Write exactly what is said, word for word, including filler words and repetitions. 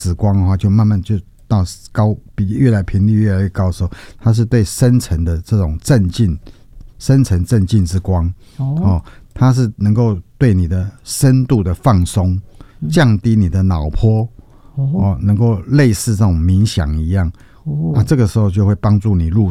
紫光的话，就慢慢就到高，比越来频率越来越高的时候，它是对深层的这种镇静，深层镇静之光。哦，哦，它是能够对你的深度的放松，降低你的脑波。哦，能够类似这种冥想一样。哦，啊，这个时候就会帮助你入